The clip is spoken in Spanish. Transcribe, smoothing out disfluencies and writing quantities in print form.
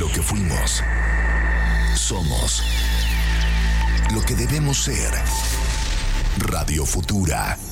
lo que fuimos. Somos lo que debemos ser. Radio Futura.